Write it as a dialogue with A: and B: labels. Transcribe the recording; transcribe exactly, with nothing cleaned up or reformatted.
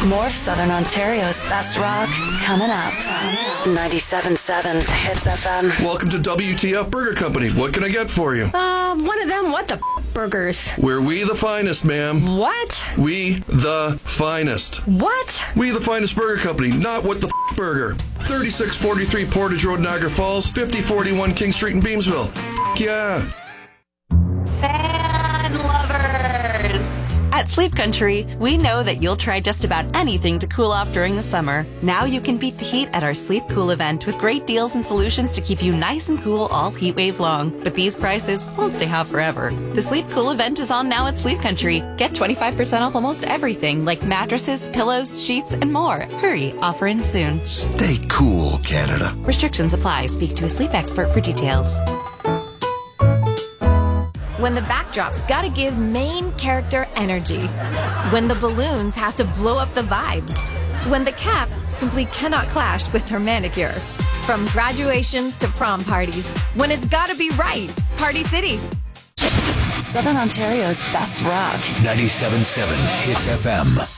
A: More of Southern Ontario's best rock coming up. ninety-seven point seven Hits F M.
B: Welcome to W T F Burger Company. What can I get for you?
C: Um, one of them what the f- burgers.
B: We're we the finest, ma'am.
C: What?
B: We the finest.
C: What?
B: We the finest burger company, not what the f- burger. thirty-six forty-three Portage Road, Niagara Falls, fifty forty-one King Street in Beamsville. F- yeah.
D: Fan lovers! At Sleep Country, we know that you'll try just about anything to cool off during the summer. Now you can beat the heat at our Sleep Cool event with great deals and solutions to keep you nice and cool all heat wave long. But these prices won't stay hot forever. The Sleep Cool event is on now at Sleep Country. Get twenty-five percent off almost everything like mattresses, pillows, sheets, and more. Hurry, offer ends soon.
E: Stay cool, Canada.
D: Restrictions apply. Speak to a sleep expert for details.
F: When the backdrop's gotta give main character energy. When the balloons have to blow up the vibe. When the cap simply cannot clash with her manicure. From graduations to prom parties. When it's gotta be right. Party City.
A: Southern Ontario's best rock.
E: ninety-seven point seven Hits F M.